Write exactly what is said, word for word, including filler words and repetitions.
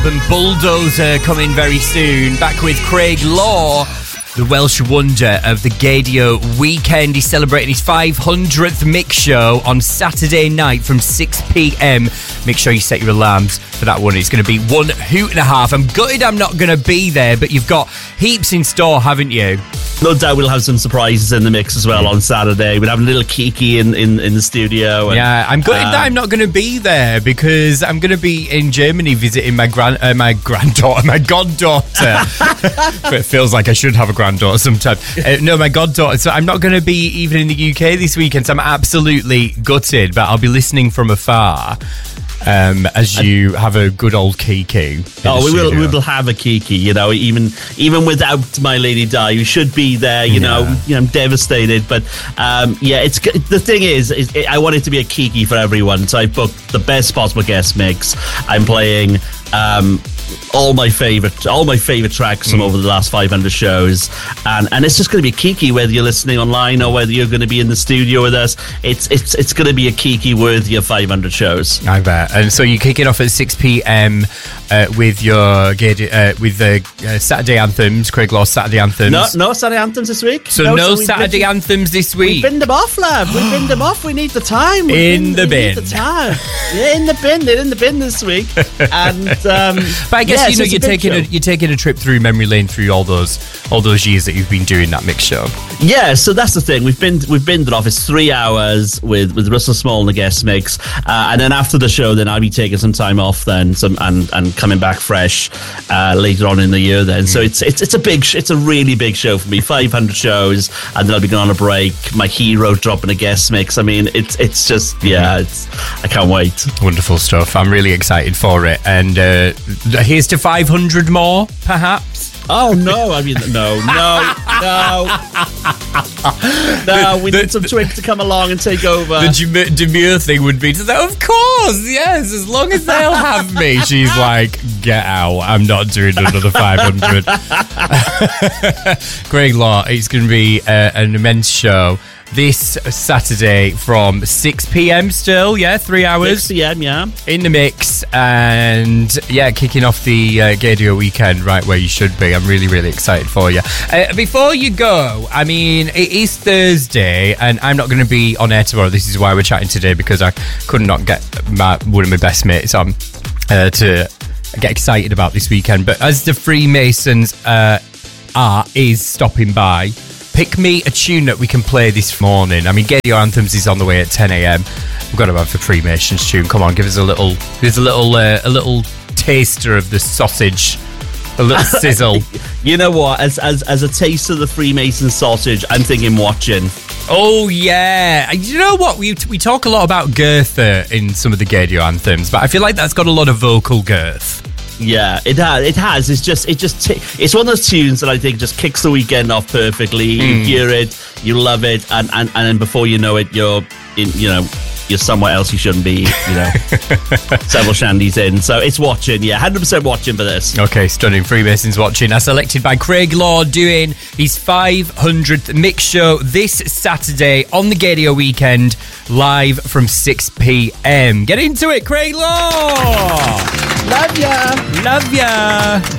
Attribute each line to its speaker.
Speaker 1: And Bulldozer coming very soon. Back with Craig Law, the Welsh wonder of the Gaydio weekend. He's celebrating his five hundredth mix show on Saturday night from six p.m. Make sure you set your alarms for that one. It's going to be one hoot and a half. I'm gutted I'm not going to be there, but you've got heaps in store, haven't you?
Speaker 2: No doubt we'll have some surprises in the mix as well on Saturday. We'll have a little Kiki in, in, in the studio. And,
Speaker 1: yeah, I'm gutted
Speaker 2: um,
Speaker 1: that I'm not going to be there because I'm going to be in Germany visiting my grand, uh, my granddaughter, my goddaughter. It feels like I should have a granddaughter sometime. Uh, no, my goddaughter. So I'm not going to be even in the U K this weekend. So I'm absolutely gutted, but I'll be listening from afar. Um, as you have a good old Kiki.
Speaker 2: Oh, we will. We will have a Kiki. You know, even even without my Lady Di, you should be there. You yeah. know, you know, I'm devastated, but um, yeah, it's the thing is, is it, I want it to be a Kiki for everyone. So I booked the best possible guest mix. I'm playing um, all my favorite, all my favorite tracks from mm. over the last five hundred shows, and and it's just going to be a Kiki whether you're listening online or whether you're going to be in the studio with us. It's it's it's going to be a Kiki worthy of five hundred shows.
Speaker 1: I bet. And so you kick it off at six p.m. Uh, with your uh, with the uh, Saturday anthems, Craig Law Saturday anthems.
Speaker 2: No, no Saturday anthems this week.
Speaker 1: So no, no so Saturday been, anthems this week.
Speaker 2: We binned them off, lad. We binned them off. We need the time. We
Speaker 1: in
Speaker 2: bin,
Speaker 1: the
Speaker 2: we
Speaker 1: bin.
Speaker 2: Need the time. Yeah, in the bin. They're in the bin this week. And um,
Speaker 1: but I guess
Speaker 2: yeah,
Speaker 1: you know
Speaker 2: so
Speaker 1: you're taking a, you're taking a trip through memory lane through all those all those years that you've been doing that mix show.
Speaker 2: Yeah, so that's the thing. We've been we've binned it off. It's three hours with with Russell Small and the guest mix, uh, and then after the show, then I'll be taking some time off then, some and and coming back fresh uh, later on in the year. Then, mm. so it's it's it's a big, sh- it's a really big show for me. five hundred shows, and then I'll be going on a break. My hero dropping a guest mix. I mean, it's it's just yeah, it's I can't wait.
Speaker 1: Wonderful stuff. I'm really excited for it. And uh, here's to five hundred more, perhaps.
Speaker 2: Oh no! I mean, no, no, no, no. We
Speaker 1: the,
Speaker 2: need some twig to come along and take over.
Speaker 1: The demure, demure thing would be to say, "Of course, yes, as long as they'll have me." She's like, "Get out! I'm not doing another five hundred." Craig Law, it's going to be uh, an immense show this Saturday from six p.m. still, yeah, three hours.
Speaker 2: six p.m, yeah.
Speaker 1: In the mix, and yeah, kicking off the uh, Gaydio weekend right where you should be. I'm really, really excited for you. Uh, before you go, I mean, it is Thursday, and I'm not going to be on air tomorrow. This is why we're chatting today, because I could not get my, one of my best mates on uh, to get excited about this weekend. But as the Freemasons uh, art is stopping by, pick me a tune that we can play this morning. I mean, Gaydio Anthems is on the way at ten a.m. We've got to have the Freemasons tune. Come on, give us a little, give us a little, uh, a little taster of the sausage, a little sizzle.
Speaker 2: You know what? As as as a taste of the Freemason sausage, I'm thinking Watching.
Speaker 1: Oh yeah, you know what? We we talk a lot about girth uh, in some of the Gaydio Anthems, but I feel like that's got a lot of vocal girth.
Speaker 2: Yeah, it has. It has. It's just, it just, t- it's one of those tunes that I think just kicks the weekend off perfectly. Mm. You hear it, you love it, and, and, and then before you know it, you're in, you know, you're somewhere else you shouldn't be. You know, several shandies in. So it's Watching. Yeah, one hundred percent Watching for this.
Speaker 1: Okay, stunning. Freemasons Watching. As selected by Craig Law, doing his five hundredth mix show this Saturday on the Gaydio weekend, live from six p.m. Get into it, Craig Law.
Speaker 2: Love ya.
Speaker 1: Love ya.